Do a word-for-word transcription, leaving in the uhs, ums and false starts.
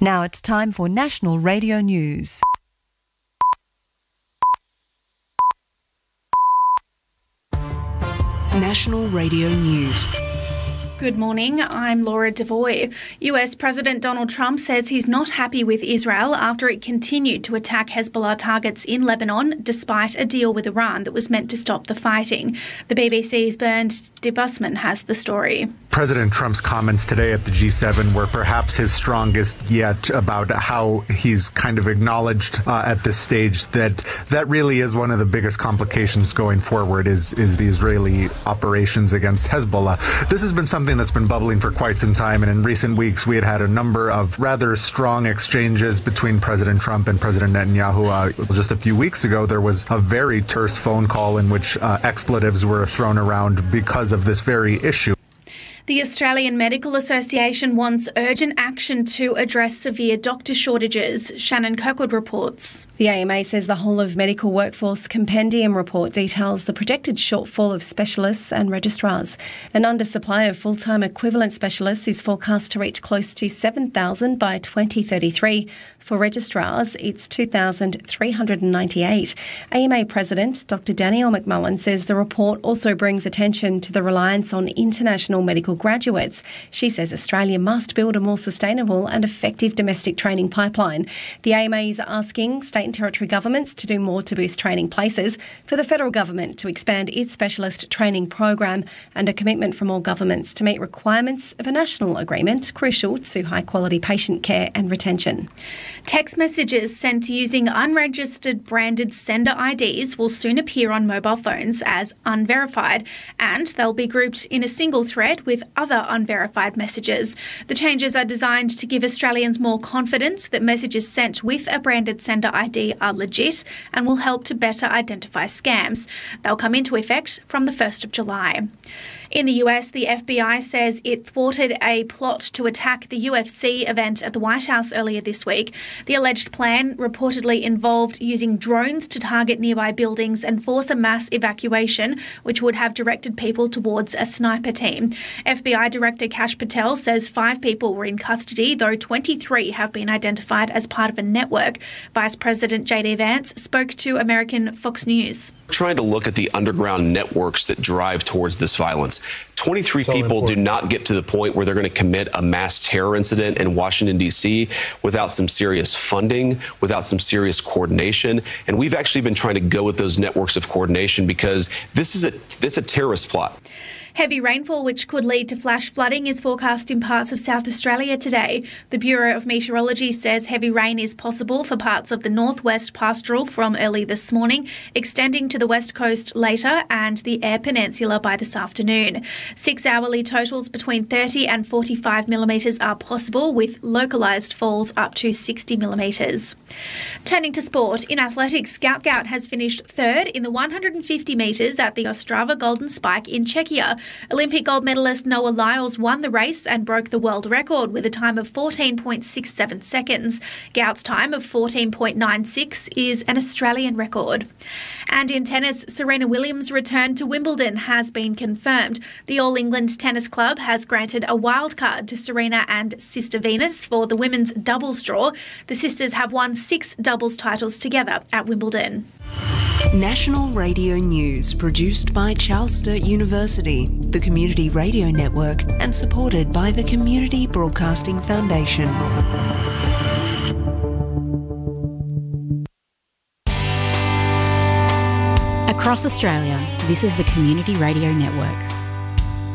Now it's time for National Radio News. National Radio News. Good morning, I'm Laura Devoy. U S President Donald Trump says he's not happy with Israel after it continued to attack Hezbollah targets in Lebanon despite a deal with Iran that was meant to stop the fighting. The B B C's Bernd DeBusman has the story. President Trump's comments today at the G seven were perhaps his strongest yet about how he's kind of acknowledged uh, at this stage that that really is one of the biggest complications going forward is, is the Israeli operations against Hezbollah. This has been something that's been bubbling for quite some time, and in recent weeks we had had a number of rather strong exchanges between President Trump and President Netanyahu. Uh, just a few weeks ago there was a very terse phone call in which uh, expletives were thrown around because of this very issue. The Australian Medical Association wants urgent action to address severe doctor shortages. Shannon Kirkwood reports. The A M A says the whole of medical workforce compendium report details the projected shortfall of specialists and registrars. An undersupply of full-time equivalent specialists is forecast to reach close to seven thousand by twenty thirty-three. For registrars, it's two thousand three hundred ninety-eight. A M A President Doctor Danielle McMullen says the report also brings attention to the reliance on international medical graduates. She says Australia must build a more sustainable and effective domestic training pipeline. The A M A is asking state and territory governments to do more to boost training places, for the federal government to expand its specialist training program, and a commitment from all governments to meet requirements of a national agreement crucial to high-quality patient care and retention. Text messages sent using unregistered branded sender I Ds will soon appear on mobile phones as unverified, and they'll be grouped in a single thread with other unverified messages. The changes are designed to give Australians more confidence that messages sent with a branded sender I D are legit and will help to better identify scams. They'll come into effect from the first of July. In the U S, the F B I says it thwarted a plot to attack the U F C event at the White House earlier this week. The alleged plan reportedly involved using drones to target nearby buildings and force a mass evacuation, which would have directed people towards a sniper team. F B I Director Kash Patel says five people were in custody, though twenty-three have been identified as part of a network. Vice President J D Vance spoke to American Fox News. Trying to look at the underground networks that drive towards this violence. twenty-three so people important. do not get to the point where they're going to commit a mass terror incident in Washington, D C without some serious funding, without some serious coordination. And we've actually been trying to go with those networks of coordination because this is a, this is a terrorist plot. Heavy rainfall, which could lead to flash flooding, is forecast in parts of South Australia today. The Bureau of Meteorology says heavy rain is possible for parts of the northwest pastoral from early this morning, extending to the west coast later and the Eyre Peninsula by this afternoon. Six-hourly totals between thirty and forty-five millimetres are possible, with localised falls up to sixty millimetres. Turning to sport, in athletics, Scout Gout has finished third in the one hundred fifty metres at the Ostrava Golden Spike in Czechia. Olympic gold medalist Noah Lyles won the race and broke the world record with a time of fourteen point six seven seconds. Gout's time of fourteen point nine six is an Australian record. And in tennis, Serena Williams' return to Wimbledon has been confirmed. The All England Tennis Club has granted a wildcard to Serena and sister Venus for the women's doubles draw. The sisters have won six doubles titles together at Wimbledon. National Radio News, produced by Charles Sturt University, the Community Radio Network, and supported by the Community Broadcasting Foundation. Across Australia, this is the Community Radio Network.